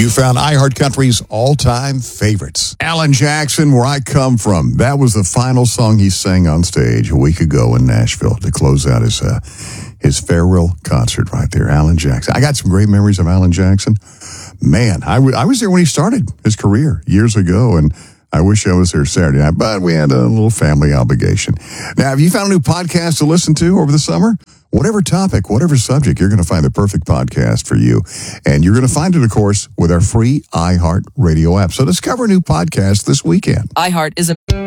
You found iHeart Country's all-time favorites. Alan Jackson, Where I Come From. That was the final song he sang on stage a week ago in Nashville to close out his farewell concert right there. Alan Jackson. I got some great memories of Alan Jackson. Man, I was there when he started his career years ago, and I wish I was there Saturday night, but we had a little family obligation. Now, have you found a new podcast to listen to over the summer? Whatever topic, whatever subject, you're going to find the perfect podcast for you. And you're going to find it, of course, with our free iHeart Radio app. So discover a new podcast this weekend. iHeart is a